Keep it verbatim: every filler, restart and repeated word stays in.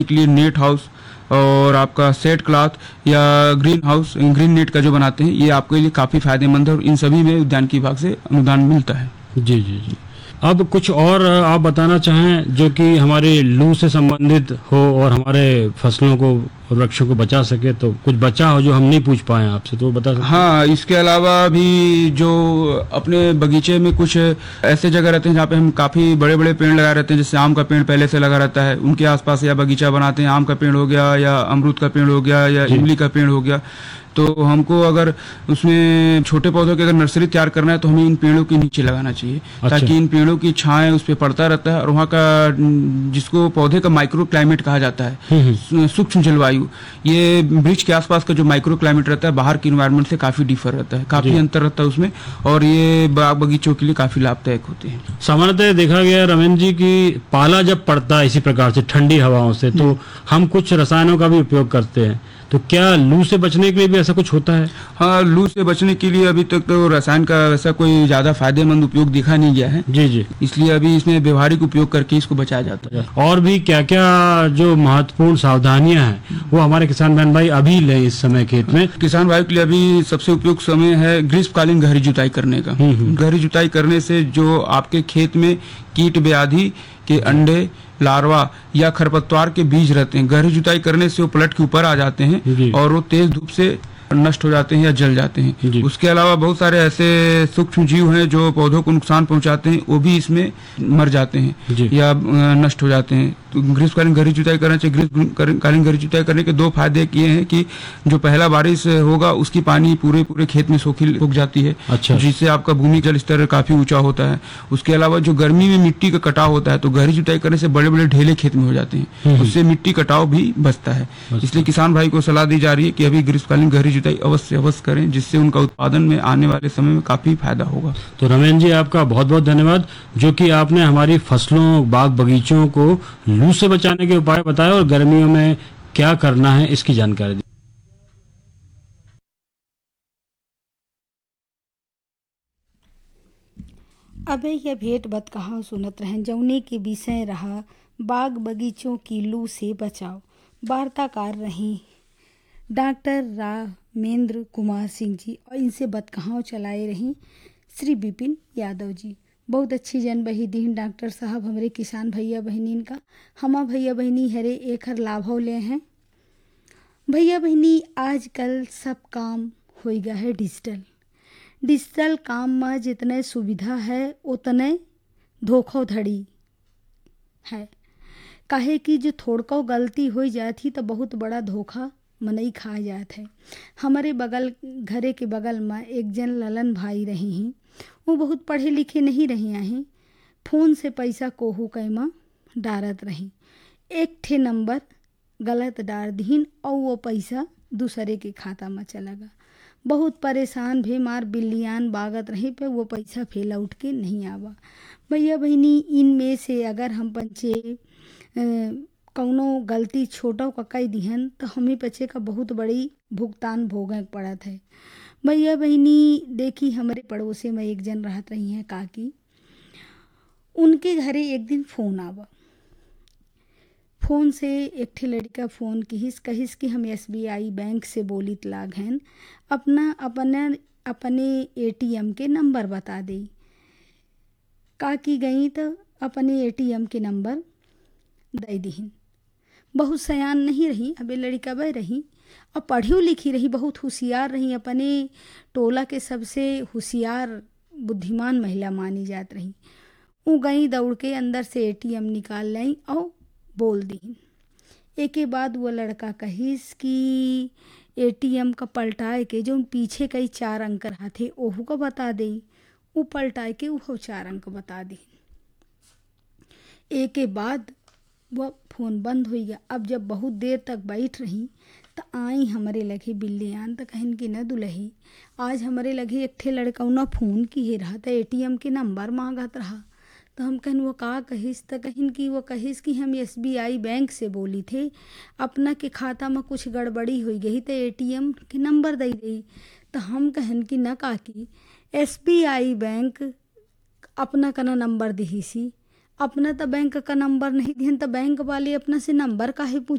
के लिए net house और आपका सेट क्लॉथ या ग्रीन हाउस ग्रीन नेट का जो बनाते हैं, ये आपके लिए काफ़ी फायदेमंद है और इन सभी में उद्यान विभाग से अनुदान मिलता है। जी जी जी। अब कुछ और आप बताना चाहें जो कि हमारे लू से संबंधित हो और हमारे फसलों को और वृक्षों को बचा सके, तो कुछ बचा हो जो हम नहीं पूछ पाए आपसे, तो वो बता सकते हैं? हाँ, इसके अलावा भी जो अपने बगीचे में कुछ ऐसे जगह रहते हैं जहाँ पे हम काफ़ी बड़े बड़े पेड़ लगाए रहते हैं, जैसे आम का पेड़ पहले से लगा रहता है, उनके आसपास या बगीचा बनाते हैं। आम का पेड़ हो गया या अमरूद का पेड़ हो गया या इमली का पेड़ हो गया, तो हमको अगर उसमें छोटे पौधों की अगर नर्सरी तैयार करना है तो हमें इन पेड़ों के नीचे लगाना चाहिए। अच्छा। ताकि इन पेड़ों की छाएं उस पर पड़ता रहता है और वहाँ का जिसको पौधे का माइक्रो क्लाइमेट कहा जाता है, सूक्ष्म जलवायु, ये वृक्ष के आसपास का जो माइक्रो क्लाइमेट रहता है बाहर के इन्वायरमेंट से काफी डिफर रहता है, काफी अंतर रहता है उसमें, और ये बाग बगीचों के लिए काफी लाभदायक होते हैं। सामान्यतः देखा गया रमेश जी की पाला जब पड़ता है इसी प्रकार से ठंडी हवाओं से, तो हम कुछ रसायनों का भी उपयोग करते हैं, तो क्या लू से बचने के लिए भी ऐसा कुछ होता है? हाँ, लू से बचने के लिए अभी तक तो रसायन का वैसा कोई ज्यादा फायदेमंद उपयोग दिखा नहीं गया है। जी जी। इसलिए अभी इसमें व्यवहारिक उपयोग करके इसको बचाया जाता है। और भी क्या क्या जो महत्वपूर्ण सावधानियां हैं वो हमारे किसान बहन भाई अभी लें इस समय खेत में? किसान भाई के लिए अभी सबसे उपयुक्त समय है ग्रीष्मकालीन गहरी जुताई करने का। गहरी जुताई करने से जो आपके खेत में कीट व्याधि के अंडे, लार्वा या खरपतवार के बीज रहते हैं, गहरी जुताई करने से वो पलट के ऊपर आ जाते हैं और वो तेज धूप से नष्ट हो जाते हैं या जल जाते हैं। उसके अलावा बहुत सारे ऐसे सूक्ष्म जीव हैं जो पौधों को नुकसान पहुंचाते हैं, वो भी इसमें मर जाते हैं या नष्ट हो जाते हैं। तो ग्रीष्मकालीन गहरी जुताई करना चाहिए। ग्रीष्मकालीन गहरी जुताई करने के दो फायदे ये हैं कि जो पहला बारिश होगा उसकी पानी पूरे पूरे खेत में सोखी सूख जाती है। अच्छा। जिससे आपका भूमि जल स्तर काफी ऊंचा होता है। उसके अलावा जो गर्मी में मिट्टी का कटाव होता है तो गहरी जुताई करने से बड़े बड़े ढेले खेत में हो जाते हैं, उससे मिट्टी कटाव भी बचता है। इसलिए किसान भाई को सलाह दी जा रही है कि अभी ग्रीष्मकालीन गहरी जुताई अवश्य अवश्य करें, जिससे उनका उत्पादन में आने वाले समय में काफी फायदा होगा। तो रमेश जी आपका बहुत बहुत धन्यवाद, जो कि आपने हमारी फसलों बाग बगीचों को लू से बचाने के उपाय बताए और गर्मियों में क्या करना है इसकी जानकारी दी। अबे यह भेंट बत कहाँ सुनत रहें, जौने के विषय रहा बाग बगीचों की लू से बचाओ। वार्ताकार रही डॉक्टर रामेंद्र कुमार सिंह जी और इनसे बतकहाव चलाए रही श्री विपिन यादव जी। बहुत अच्छी जन बही दीन डॉक्टर साहब हमरे किसान भैया बहनीन का। हमा भैया बहनी हरे एक हर लाभव ले हैं। भैया बहनी आजकल सब काम हो गया है डिजिटल। डिजिटल काम में जितने सुविधा है उतने धोखाधड़ी है। काहे कि जो थोड़को गलती हो जाती तो बहुत बड़ा धोखा मनई खा जात है। हमारे बगल घरे के बगल में एक जन ललन भाई रही हैं, वो बहुत पढ़े लिखे नहीं रही हैं, फ़ोन से पैसा कोहू कैमा डारत रही, एक ठे नंबर गलत डार दीन और वो पैसा दूसरे के खाता में चला गया। बहुत परेशान भे मार बिल्लियान बागत रही पे वो पैसा फेल उठ के नहीं आवा। भैया बहनी इनमें से अगर हम पंचे कौनो गलती छोटा का कई दिहन तो हमें पचे का बहुत बड़ी भुगतान भोगे पड़त है। भैया बहनी देखी हमारे पड़ोसे में एक जन रहत रही हैं काकी, उनके घरे एक दिन फ़ोन आवा। फ़ोन से एक ठे लड़का फ़ोन किहिस कहिस कि हम एस बी आई बैंक से बोलित लाग हैं, अपना अपने अपने ए टी एम के नंबर बता दे। काकी गई तो अपने ए टी एम के नंबर दे दीन। बहुत सयान नहीं रही, अबे लड़का बह रही और पढ़ी लिखी रही, बहुत होशियार रही, अपने टोला के सबसे होशियार बुद्धिमान महिला मानी जात रही। वो गई दौड़ के अंदर से ए टी एम निकाल लाई और बोल दी। एक के बाद वो लड़का कहिस कि ए टी एम का पलटाए के जो पीछे कई चार अंक रहा थे ओहू का बता दे। वो पलटाए के वो चार अंक बता दी। एक के बाद वह फ़ोन बंद हो गया। अब जब बहुत देर तक बैठ रही तो आई हमारे लगे बिल्लियान तो कहन कि न दुलही आज हमारे लगे एक ठे लड़कौना फ़ोन की ही रहा था, ए टी एम के नंबर मांगत रहा। तो हम कहन वो का कहिस तो कहन कि वो कहिस कि हम एस बी आई बैंक से बोली थे, अपना के खाता में कुछ गड़बड़ी हो गई तो ए टी एम के नंबर दे दी। तो हम कहन कि न काकी एस बी आई बैंक अपना कना नंबर दी सी अपना तो बैंक का नंबर नहीं दिहन तो बैंक वाले अपना से नंबर काहे पूछ